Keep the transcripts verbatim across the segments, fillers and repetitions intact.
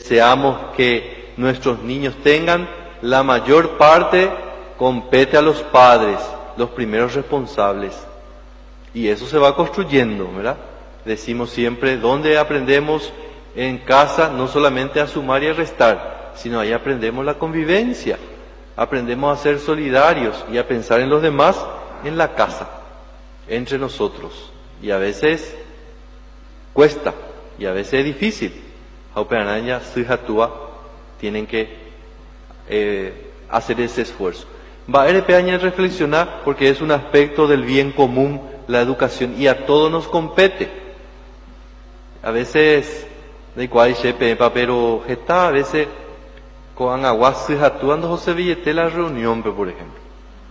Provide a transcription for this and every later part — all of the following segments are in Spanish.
deseamos que nuestros niños tengan, la mayor parte compete a los padres, los primeros responsables. Y eso se va construyendo, ¿verdad? Decimos siempre, ¿dónde aprendemos? En casa, no solamente a sumar y a restar, sino ahí aprendemos la convivencia, aprendemos a ser solidarios y a pensar en los demás en la casa, entre nosotros. Y a veces cuesta, y a veces es difícil. Haupeanaña, Sujatua, tienen que eh, hacer ese esfuerzo. Va a R reflexionar porque es un aspecto del bien común, la educación, y a todos nos compete. A veces, de cual chepe pero gesta, a veces con aguas Sujatua, José Villete la reunión, por ejemplo.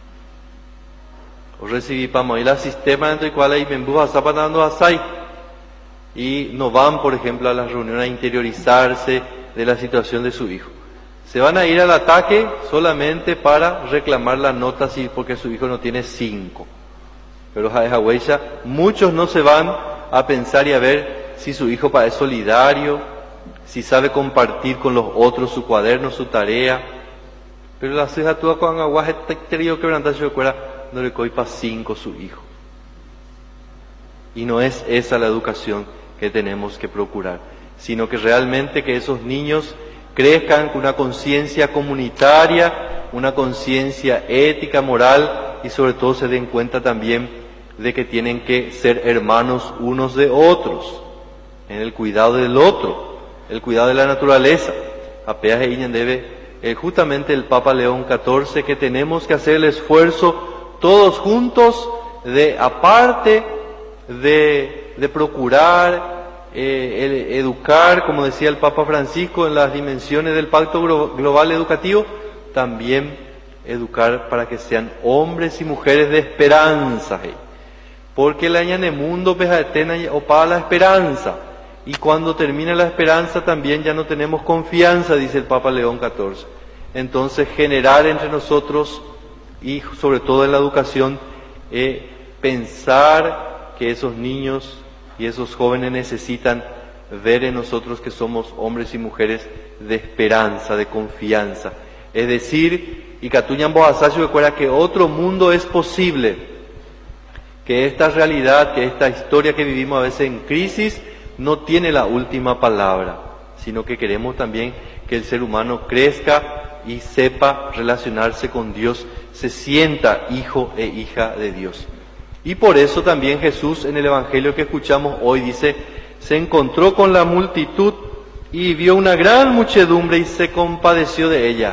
O recibí para ir al sistema dentro del cual hay membujas zapatando asai. Y no van, por ejemplo, a las reuniones a interiorizarse de la situación de su hijo. Se van a ir al ataque solamente para reclamar la nota porque su hijo no tiene cinco. Pero a huella, muchos no se van a pensar y a ver si su hijo es solidario, si sabe compartir con los otros su cuaderno, su tarea. Pero la ceja toda con aguaje querido quebrantarse de cuera, no le coy para cinco su hijo. Y no es esa la educación que tenemos que procurar, sino que realmente que esos niños crezcan con una conciencia comunitaria, una conciencia ética, moral, y sobre todo se den cuenta también de que tienen que ser hermanos unos de otros, en el cuidado del otro, el cuidado de la naturaleza. Apenas ella debe, eh, justamente el Papa León catorce, que tenemos que hacer el esfuerzo todos juntos de, aparte de, de procurar Eh, el educar, como decía el Papa Francisco, en las dimensiones del Pacto Global Educativo, también educar para que sean hombres y mujeres de esperanza, hey. Porque la ñane mundo o para la esperanza, y cuando termina la esperanza también ya no tenemos confianza, dice el Papa León catorce. Entonces generar entre nosotros, y sobre todo en la educación, eh, pensar que esos niños y esos jóvenes necesitan ver en nosotros que somos hombres y mujeres de esperanza, de confianza. Es decir, y Catuñan Boasacho recuerda que otro mundo es posible, que esta realidad, que esta historia que vivimos a veces en crisis, no tiene la última palabra, sino que queremos también que el ser humano crezca y sepa relacionarse con Dios, se sienta hijo e hija de Dios. Y por eso también Jesús en el Evangelio que escuchamos hoy dice, se encontró con la multitud y vio una gran muchedumbre y se compadeció de ella.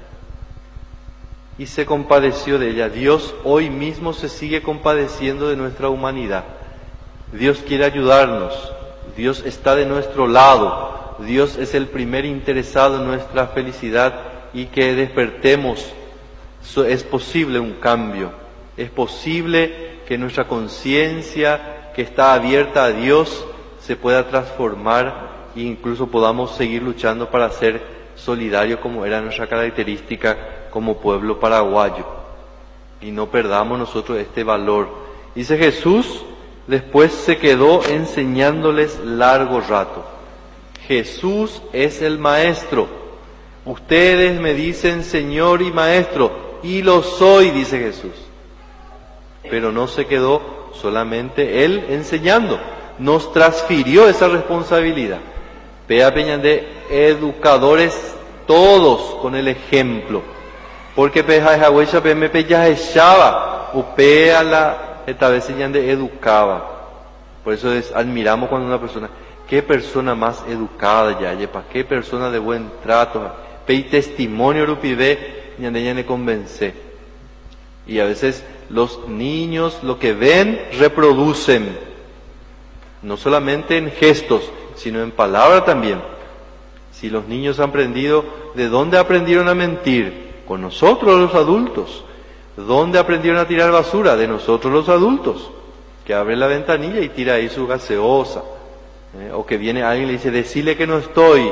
Y se compadeció de ella. Dios hoy mismo se sigue compadeciendo de nuestra humanidad. Dios quiere ayudarnos. Dios está de nuestro lado. Dios es el primer interesado en nuestra felicidad y que despertemos. Es posible un cambio. Es posible que nuestra conciencia, que está abierta a Dios, se pueda transformar e incluso podamos seguir luchando para ser solidarios como era nuestra característica como pueblo paraguayo. Y no perdamos nosotros este valor. Dice Jesús, después se quedó enseñándoles largo rato. Jesús es el Maestro. Ustedes me dicen Señor y Maestro, y lo soy, dice Jesús. Pero no se quedó solamente Él enseñando, nos transfirió esa responsabilidad. Pea Peñandé, educadores todos con el ejemplo, porque Peja Jahuecha me Peya echaba, o Pea la, esta vez Peñandé educaba. Por eso es, admiramos cuando una persona, qué persona más educada ya, yepa, qué persona de buen trato, Pei testimonio rupivé, Peñandé ya me convence. Y a veces los niños lo que ven reproducen, no solamente en gestos, sino en palabra también. Si los niños han aprendido, ¿de dónde aprendieron a mentir? Con nosotros los adultos. ¿Dónde aprendieron a tirar basura? De nosotros los adultos, que abre la ventanilla y tira ahí su gaseosa. ¿Eh? O que viene alguien y le dice, decile que no estoy.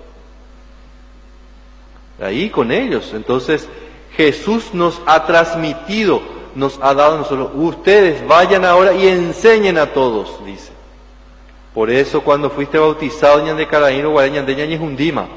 Ahí con ellos. Entonces, Jesús nos ha transmitido, nos ha dado a nosotros, ustedes vayan ahora y enseñen a todos, dice. Por eso cuando fuiste bautizado, ñan de Caraíno, Guarañan de Ñañez Hundima,